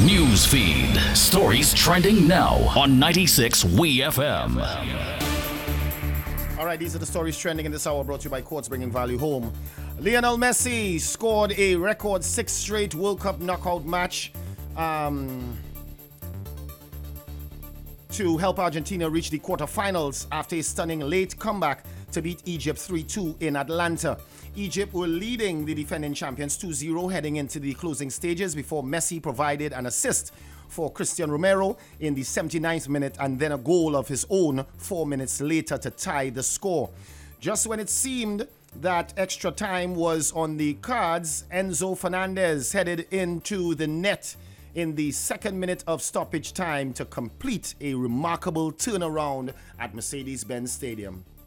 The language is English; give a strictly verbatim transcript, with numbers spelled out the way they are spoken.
News feed. Stories trending now on ninety-six W E F M. All right, these are the stories trending in this hour, brought to you by Courts Bringing Value Home. Lionel Messi scored a record six straight World Cup knockout match um, to help Argentina reach the quarterfinals after a stunning late comeback to beat Egypt three two in Atlanta. Egypt were leading the defending champions two zero heading into the closing stages before Messi provided an assist for Christian Romero in the seventy-ninth minute and then a goal of his own four minutes later to tie the score. Just when it seemed that extra time was on the cards, Enzo Fernandez headed into the net in the second minute of stoppage time to complete a remarkable turnaround at Mercedes-Benz Stadium.